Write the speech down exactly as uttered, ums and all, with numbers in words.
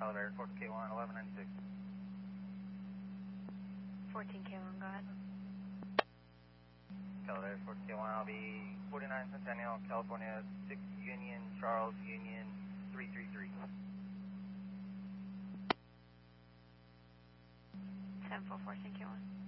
Calibre fourteen K one, eleven ninety-six. fourteen K one, go ahead. Calibre fourteen K one, I'll be forty-nine Centennial, California, six Union, Charles, Union, three three three. seven four four, K one.